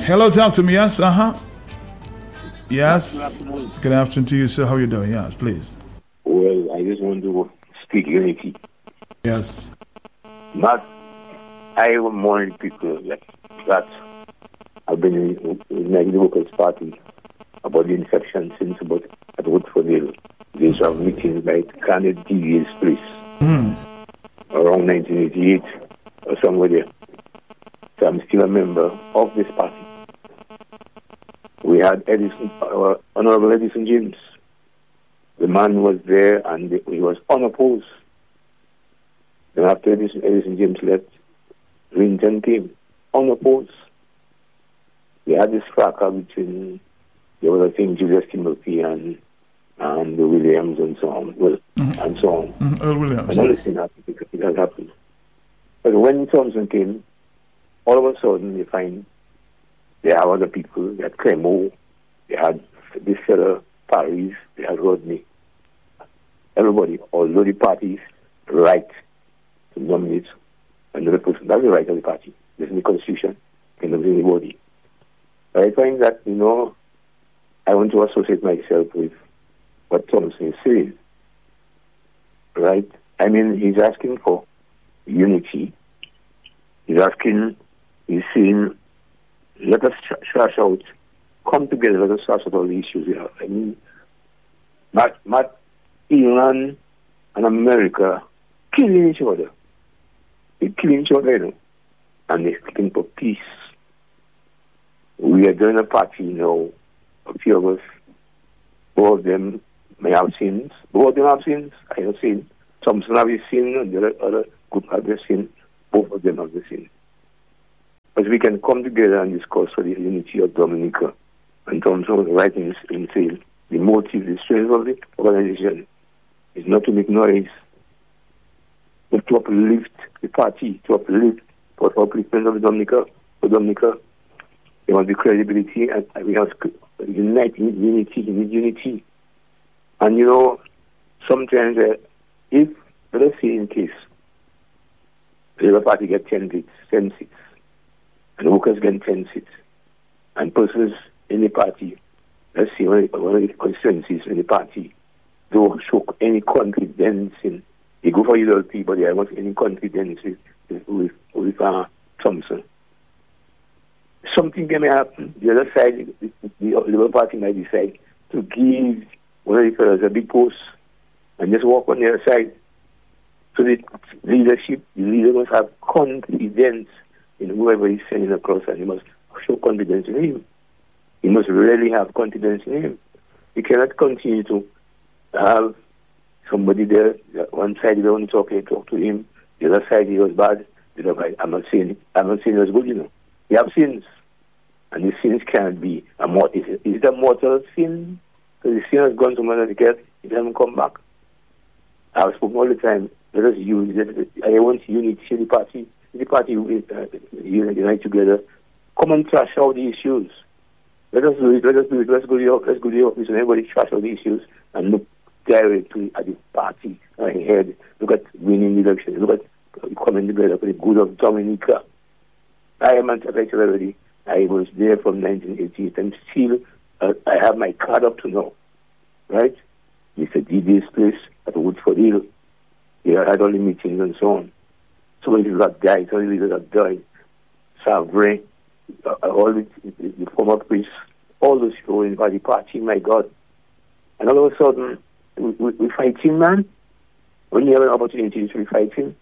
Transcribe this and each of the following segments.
Hello, talk to me. Yes, yes. Good afternoon. Good afternoon to you, sir. How you doing? Yes, please. Well, I just want to speak unity. Yes. Not I am one of the people that have been in the Workers' Party about the infection since about at Woodfordale. They used to have meetings by Kenneth DVA's place around 1988 or somewhere there. So I'm still a member of this party. We had Edison, Honorable Edison James. The man was there and he was unopposed. Then after Edison James left, Linton came, unopposed. They had this fracas between, there was, I think, Julius Timothy and the Williams and so on. Well, and so on. Earl Williams. Another thing happened, it has happened. But when Thompson came, all of a sudden they find they have other people. They had Clemo, they had this fellow Paris, they had Rodney. Everybody, although the party's right to nominate another person, that's the right of the party. This is the constitution, can nominate anybody. But I find that, I want to associate myself with what Thompson is saying. Right? I mean, he's asking for unity. He's saying, let us trash out, come together, let us trash out all the issues here. I mean, not Iran and America killing each other. They're killing each other, and they're looking for peace. We are doing a party now, a few of us, both of them may have sins. Both of them have sins. I have seen. Thompson have his sin, and the other group have their sin. Both of them have the sin. But we can come together and discuss for the unity of Dominica. And Thompson was right in saying the motive, the strength of the organization is not to make noise, but to uplift the party, to uplift for upliftment of Dominica. For Dominica, there must be credibility, and we have unity. And sometimes if, let's say in case, the Labour Party get 10 seats, and workers get 10 seats, and persons in the party, let's see, one of the constituencies in the party, don't show any confidence in, they go for ULP, but they don't want any confidence with Thompson. Something may happen. The other side, the Labour Party might decide to give one of the fellows a big post and just walk on the other side. So the leader must have confidence in whoever he's sending across, and he must show confidence in him. He must really have confidence in him. He cannot continue to have somebody there, one side they only talk to him, the other side he was bad. I'm not saying he was good, He have sins. And the sins can't be is it a mortal sin? Because the sin has gone to another cat, it doesn't come back. I've spoken all the time. Let us use it. I want unity in the party. The party unite together. Come and trash out the issues. Let us do it. Let's go to the office and everybody trash out the issues and look directly at the party ahead. Look at winning the election. Look at coming together for the good of Dominica. I am anti-racist already. I was there from 1988 and still I have my card up to now. Right? Mr. DD's place at Woodfordale. I had all the meetings and so on. So many people have died, so many leaders have died. Savre, all the former priests, all those people in the party, my God. And all of a sudden, we fighting, man. When you have an opportunity to be fighting,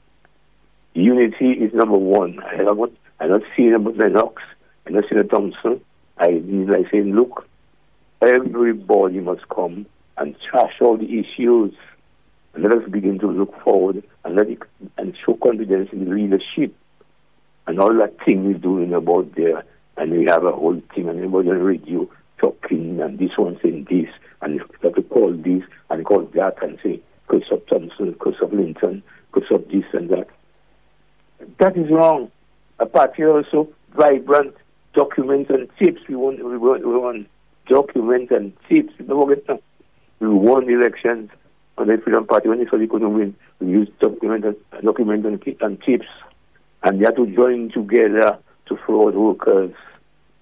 unity is number one. I'm not seeing about Lennox, I'm not seeing Thompson. I say, look, everybody must come and trash all the issues. And let us begin to look forward and show confidence in the leadership and all that thing we're doing about there. And we have a whole thing, and everybody on the radio talking, and this one saying this, and you have to call this and call that and say, curse up Thompson, curse up Linton, curse up this and that. That is wrong. A party also vibrant, documents and tips. We want documents and tips. Don't forget that. We won the elections on the Freedom Party. When they saw they couldn't win, we used documents and tips. And they had to join together to fraud workers.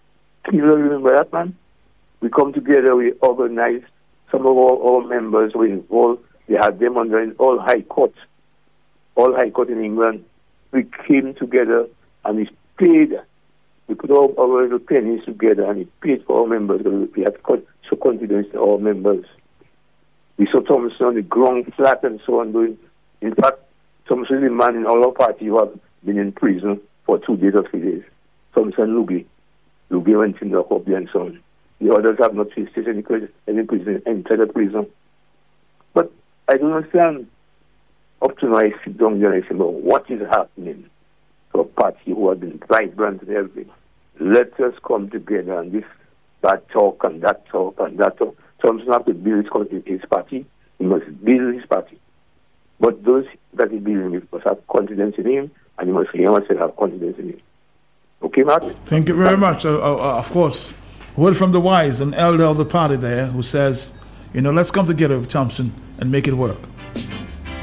Can you remember that, man? We come together, we organize. Some of our members were involved. They had them under all high courts in England. We came together and we paid. We put all our little pennies together and we paid for our members. We had so confidence in our members. We saw Thompson on the ground flat and so on doing. In fact, Thompson is a man in our party who have been in prison for 2 days or 3 days. Thompson Lugie. Lugie went in the Hobby and so on. The others have not faced any prison, entered the prison. But I don't understand. Up to now, I sit down there and I say, well, what is happening to a party who has been vibrant and everything? Let us come together and that talk and that talk and that talk. Thompson has to build his party. He must build his party. But those that he builds with must have confidence in him, and he must have confidence in him. Okay, Mark? Thank you very much. Of course, word from the wise, an elder of the party there, who says, let's come together with Thompson and make it work.